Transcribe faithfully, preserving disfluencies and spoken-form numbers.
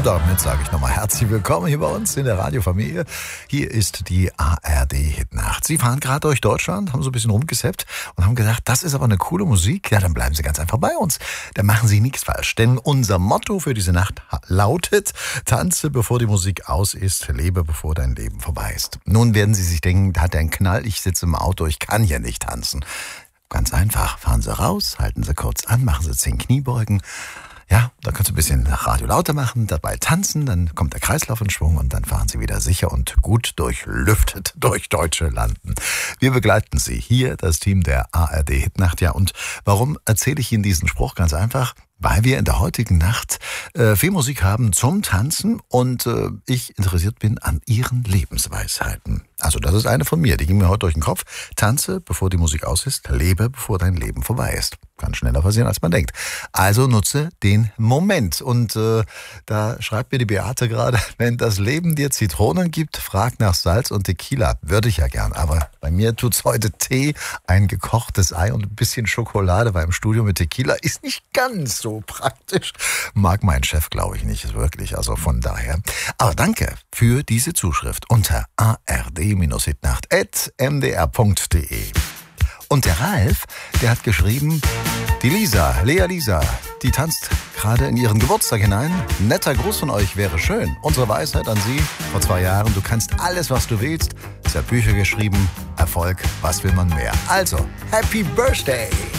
damit sage ich nochmal herzlich willkommen hier bei uns in der Radiofamilie. Hier ist die A R D-Hitnacht. Sie fahren gerade durch Deutschland, haben so ein bisschen rumgesappt und haben gedacht, das ist aber eine coole Musik. Ja, dann bleiben Sie ganz einfach bei uns. Dann machen Sie nichts falsch. Denn unser Motto für diese Nacht lautet: Tanze, bevor die Musik aus ist, lebe, bevor dein Leben vorbei ist. Nun werden Sie sich denken, da hat er einen Knall, ich sitze im Auto, ich kann hier nicht tanzen. Ganz einfach, fahren Sie raus, halten Sie kurz an, machen Sie zehn Kniebeugen. Ja, dann kannst du ein bisschen Radio lauter machen, dabei tanzen, dann kommt der Kreislauf in Schwung und dann fahren Sie wieder sicher und gut durchlüftet durch deutsche Landen. Wir begleiten Sie hier, das Team der A R D-Hitnacht. Ja, und warum erzähle ich Ihnen diesen Spruch? Ganz einfach, weil wir in der heutigen Nacht äh, viel Musik haben zum Tanzen und äh, ich interessiert bin an Ihren Lebensweisheiten. Also das ist eine von mir, die ging mir heute durch den Kopf. Tanze, bevor die Musik aus ist, lebe, bevor dein Leben vorbei ist. Kann schneller passieren, als man denkt. Also nutze den Moment. Und äh, da schreibt mir die Beate gerade, wenn das Leben dir Zitronen gibt, frag nach Salz und Tequila. Würde ich ja gern, aber bei mir tut's heute Tee, ein gekochtes Ei und ein bisschen Schokolade, weil im Studio mit Tequila ist nicht ganz so praktisch. Mag mein Chef, glaube ich nicht, wirklich. Also von daher. Aber danke für diese Zuschrift unter a r d hitnacht at m d r punkt d e. Und der Ralf, der hat geschrieben, die Lisa, Lea Lisa, die tanzt gerade in ihren Geburtstag hinein. Netter Gruß von euch wäre schön. Unsere Weisheit an Sie vor zwei Jahren, du kannst alles, was du willst. Sie hat Bücher geschrieben, Erfolg, was will man mehr? Also, Happy Birthday!